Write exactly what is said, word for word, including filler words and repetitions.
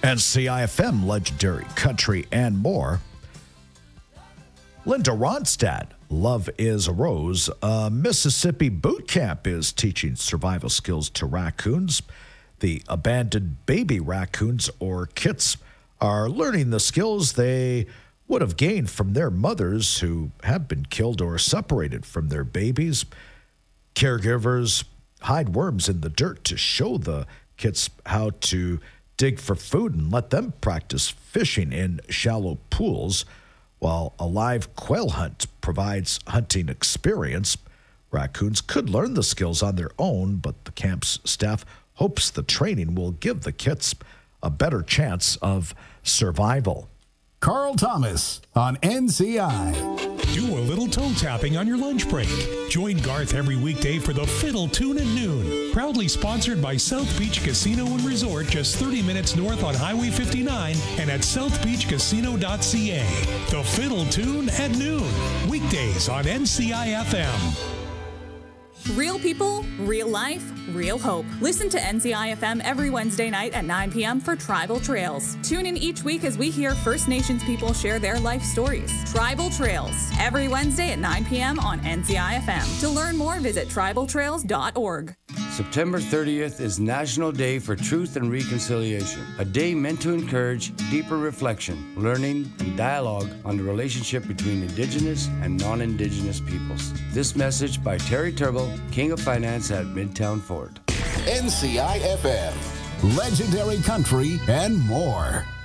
N C I F M, Legendary Country, and more. Linda Ronstadt, Love is a Rose. A Mississippi boot camp is teaching survival skills to raccoons. The abandoned baby raccoons, or kits, are learning the skills they would have gained from their mothers who have been killed or separated from their babies. Caregivers hide worms in the dirt to show the kits how to dig for food and let them practice fishing in shallow pools, while a live quail hunt provides hunting experience. Raccoons could learn the skills on their own, but the camp's staff hopes the training will give the kits a better chance of survival. Carl Thomas on N C I. Do a little toe tapping on your lunch break. Join Garth every weekday for the Fiddle Tune at noon. Proudly sponsored by South Beach Casino and Resort, just thirty minutes north on Highway fifty-nine and at south beach casino dot c a. The Fiddle Tune at noon. Weekdays on N C I F M. Real people, real life, real hope. Listen to N C I F M every Wednesday night at nine p.m. for Tribal Trails. Tune in each week as we hear First Nations people share their life stories. Tribal Trails, every Wednesday at nine p.m. on N C I F M. To learn more, visit tribal trails dot org. September thirtieth is National Day for Truth and Reconciliation, a day meant to encourage deeper reflection, learning, and dialogue on the relationship between Indigenous and non-Indigenous peoples. This message by Terry Turble, King of Finance at Midtown Ford. N C I F M, Legendary Country, and more.